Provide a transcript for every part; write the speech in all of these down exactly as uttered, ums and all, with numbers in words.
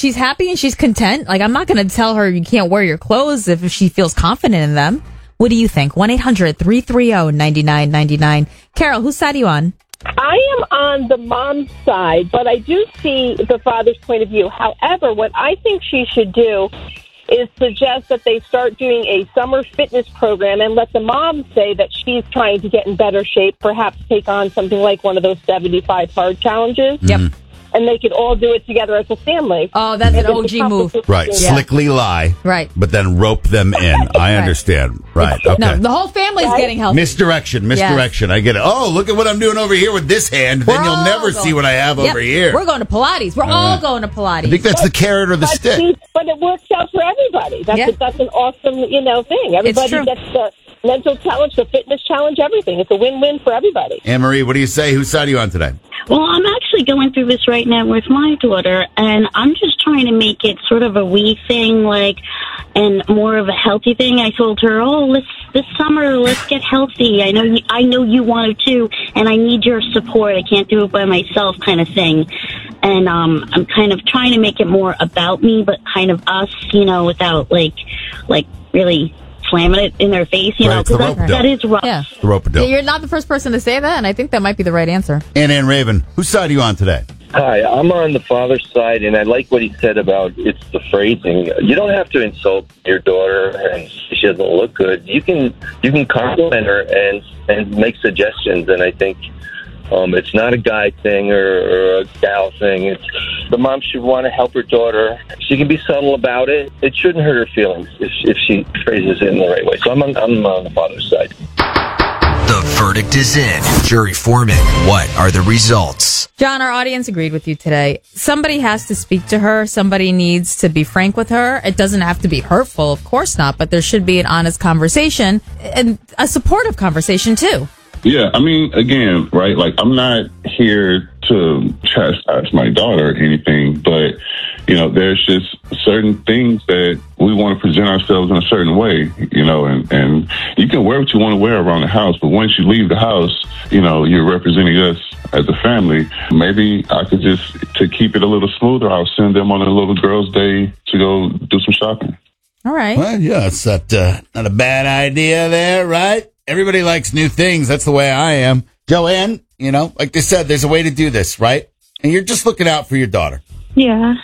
she's happy and she's content. Like, I'm not going to tell her you can't wear your clothes if she feels confident in them. What do you think? one eight hundred three three zero nine nine nine nine. Carol, whose side are you on? I am on the mom's side, but I do see the father's point of view. However, what I think she should do is suggest that they start doing a summer fitness program and let the mom say that she's trying to get in better shape, perhaps take on something like one of those seventy-five hard challenges. Yep. And they could all do it together as a family. Oh, that's an O G move. Right. Yeah. Slickly lie. Right. But then rope them in. I understand. Right. Okay. No, the whole family's Right? getting healthy. Misdirection. Misdirection. Yes. I get it. Oh, look at what I'm doing over here with this hand. Then We're you'll all never going- see what I have Yep. over here. We're going to Pilates. We're all going to Pilates. I think that's the carrot or the But, stick. see, but it works out for everybody. That's, Yeah. a, that's an awesome, you know, thing. Everybody true. gets the mental challenge, the fitness challenge, everything. It's a win-win for everybody. Anne-Marie, what do you say? Whose side are you on today? Well, I'm actually going through this right now with my daughter, and I'm just trying to make it sort of a wee thing, like, and more of a healthy thing. I told her, "Oh, let's this summer, let's get healthy. I know, you, I know you want to too, and I need your support. I can't do it by myself," kind of thing. And um, I'm kind of trying to make it more about me, but kind of us, you know, without like, like really slamming it in their face, you Right, know, it's the because rope-a-dope. that is rough. Yeah. The rope-a-dope. You're not the first person to say that, and I think that might be the right answer. And Ann Raven, whose side are you on today? Hi, I'm on the father's side, and I like what he said about it's the phrasing. You don't have to insult your daughter, and she doesn't look good. You can you can compliment her and and make suggestions, and I think um, it's not a guy thing or, or a gal thing. It's the mom should want to help her daughter. She can be subtle about it. It shouldn't hurt her feelings if if she phrases it in the right way. So I'm on, I'm on the father's side. The verdict is in. Jury foreman, what are the results? John, our audience agreed with you today. Somebody has to speak to her. Somebody needs to be frank with her. It doesn't have to be hurtful, of course not, but there should be an honest conversation and a supportive conversation, too. Yeah, I mean, again, right, like, I'm not here to chastise my daughter or anything, but, you know, there's just certain things that we want to present ourselves in a certain way, you know, and, and you can wear what you want to wear around the house, but once you leave the house, you know, you're representing us as a family. Maybe I could just, to keep it a little smoother, I'll send them on a little girls' day to go do some shopping. All right. Well, yeah, it's not, uh, not a bad idea there, right? Everybody likes new things. That's the way I am. Joanne, you know, like they said, there's a way to do this, right? And you're just looking out for your daughter. Yeah.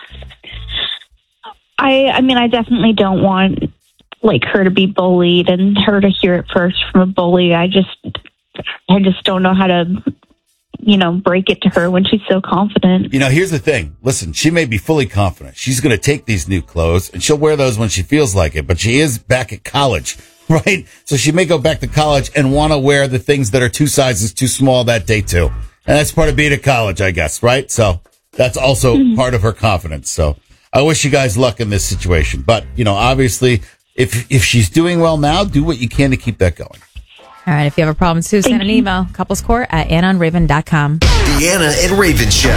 I I mean, I definitely don't want, like, her to be bullied and her to hear it first from a bully. I just, I just don't know how to, you know, break it to her when she's so confident. You know, here's the thing. Listen, she may be fully confident. She's going to take these new clothes and she'll wear those when she feels like it, but she is back at college, right? So she may go back to college and want to wear the things that are two sizes too small that day too. And that's part of being at college, I guess, right? So that's also mm-hmm. part of her confidence. So I wish you guys luck in this situation. But, you know, obviously, if if she's doing well now, do what you can to keep that going. All right. If you have a problem, too, send an email. couplescourt at anna and raven dot com. The Anna and Raven Show.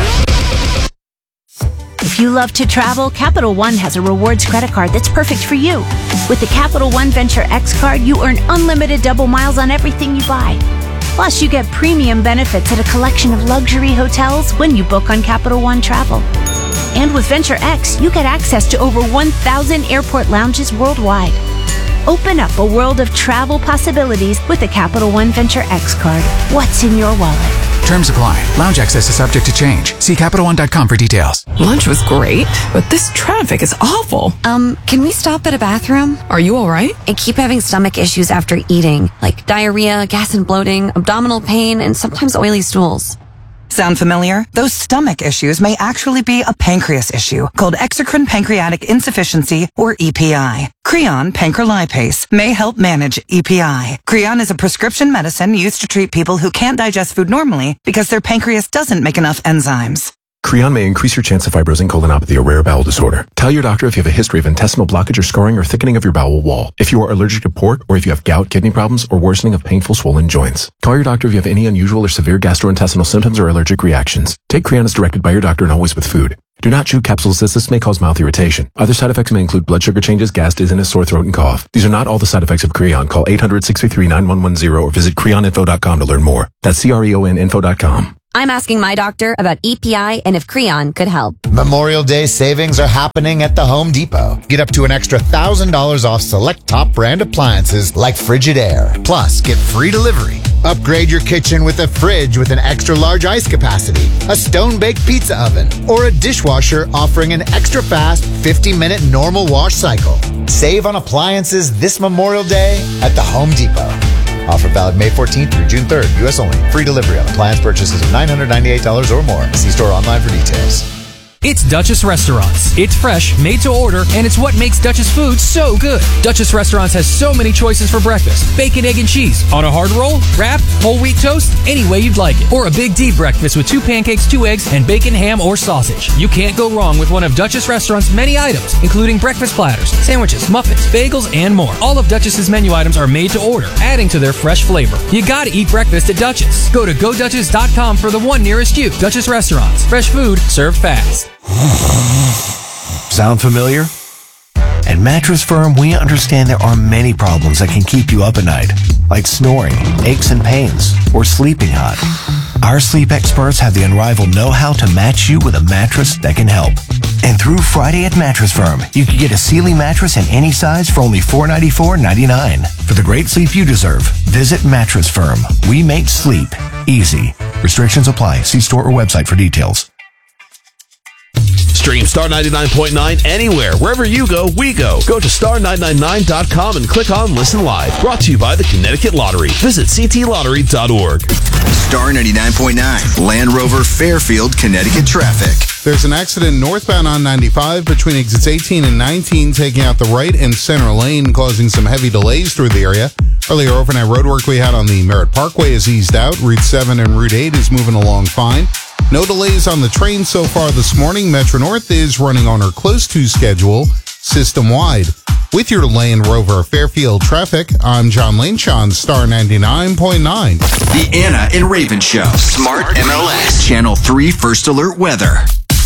If you love to travel, Capital One has a rewards credit card that's perfect for you. With the Capital One Venture X card, you earn unlimited double miles on everything you buy. Plus, you get premium benefits at a collection of luxury hotels when you book on Capital One Travel. And with Venture X, you get access to over one thousand airport lounges worldwide. Open up a world of travel possibilities with the Capital One Venture X card. What's in your wallet? Terms apply. Lounge access is subject to change. See Capital One dot com for details. Lunch was great, but this traffic is awful. Um, can we stop at a bathroom? Are you all right? I keep having stomach issues after eating, like diarrhea, gas and bloating, abdominal pain, and sometimes oily stools. Sound familiar? Those stomach issues may actually be a pancreas issue called exocrine pancreatic insufficiency, or E P I. Creon pancrelipase may help manage E P I. Creon is a prescription medicine used to treat people who can't digest food normally because their pancreas doesn't make enough enzymes. Creon may increase your chance of fibrosing colonopathy, a rare bowel disorder. Tell your doctor if you have a history of intestinal blockage or scarring or thickening of your bowel wall, if you are allergic to pork, or if you have gout, kidney problems, or worsening of painful swollen joints. Call your doctor if you have any unusual or severe gastrointestinal symptoms or allergic reactions. Take Creon as directed by your doctor and always with food. Do not chew capsules as this may cause mouth irritation. Other side effects may include blood sugar changes, gas, dizziness, sore throat, and cough. These are not all the side effects of Creon. Call eight hundred, six three three, nine one one zero or visit creon info dot com to learn more. That's C R E O N info dot com. I'm asking my doctor about E P I and if Creon could help. Memorial Day savings are happening at the Home Depot. Get up to an extra one thousand dollars off select top brand appliances like Frigidaire. Plus, get free delivery. Upgrade your kitchen with a fridge with an extra large ice capacity, a stone-baked pizza oven, or a dishwasher offering an extra fast fifty minute normal wash cycle. Save on appliances this Memorial Day at the Home Depot. Offer valid May fourteenth through June third. U S only. Free delivery on appliance purchases of nine hundred ninety-eight dollars or more. See store online for details. It's Duchess Restaurants. It's fresh, made to order, and it's what makes Duchess food so good. Duchess Restaurants has so many choices for breakfast. Bacon, egg, and cheese. On a hard roll, wrap, whole wheat toast, any way you'd like it. Or a big deep breakfast with two pancakes, two eggs, and bacon, ham, or sausage. You can't go wrong with one of Duchess Restaurants' many items, including breakfast platters, sandwiches, muffins, bagels, and more. All of Duchess's menu items are made to order, adding to their fresh flavor. You gotta eat breakfast at Duchess. Go to go duchess dot com for the one nearest you. Duchess Restaurants. Fresh food, served fast. Sound familiar? At Mattress Firm, we understand there are many problems that can keep you up at night, like snoring, aches and pains, or sleeping hot. Our sleep experts have the unrivaled know-how to match you with a mattress that can help. And through Friday at Mattress Firm, you can get a Sealy mattress in any size for only four hundred ninety-four dollars and ninety-nine cents. For the great sleep you deserve, visit Mattress Firm. We make sleep easy. Restrictions apply. See store or website for details. Stream Star ninety-nine point nine anywhere. Wherever you go, we go. Go to star nine nine nine dot com and click on Listen Live. Brought to you by the Connecticut Lottery. Visit c t lottery dot org. Star ninety-nine point nine, Land Rover Fairfield, Connecticut traffic. There's an accident northbound on ninety-five between exits eighteen and nineteen, taking out the right and center lane, causing some heavy delays through the area. Earlier overnight road work we had on the Merritt Parkway is eased out. Route seven and Route eight is moving along fine. No delays on the train so far this morning. Metro North is running on or close to schedule system-wide. With your Land Rover Fairfield traffic, I'm John Lane, Star ninety-nine point nine. The Anna and Raven Show. Smart M L S. Channel three First Alert Weather.